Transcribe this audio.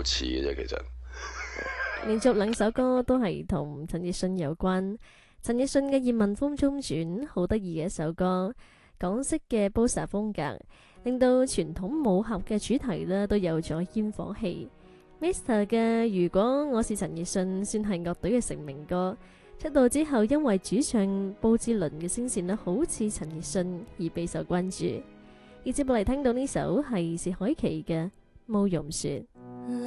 似嘅啫，其實。 連續兩首歌都係同陳奕迅有關。陳奕迅嘅《葉問風中轉》好得意嘅一首歌，港式嘅 Bossa 風格，令到傳統武俠嘅主題呢都有咗煙火氣。Mr. 嘅《如果我是陳奕迅》算係樂隊嘅成名歌，出道之後因為主唱布志綸嘅聲線呢好似陳奕迅而備受關注。而接落嚟聽到呢首係薛凱琪嘅《慕容雪》。